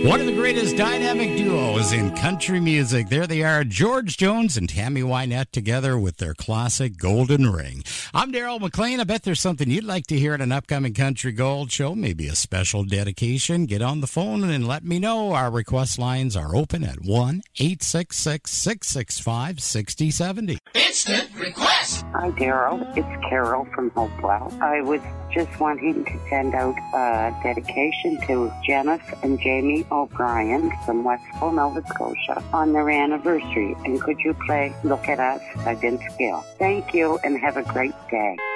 One of the greatest dynamic duos in country music. There they are, George Jones and Tammy Wynette together with their classic Golden Ring. I'm Daryl McLean. I bet there's something you'd like to hear at an upcoming Country Gold show, maybe a special dedication. Get on the phone and let me know. Our request lines are open at 1-866-665-6070. Instant request! Hi, Daryl. It's Carol from Hopewell. I was just wanting to send out a dedication to Janice and Jamie O'Brien from Westville, Nova Scotia on their anniversary. And could you play Look at Us by Vince Gill? Thank you and have a great day.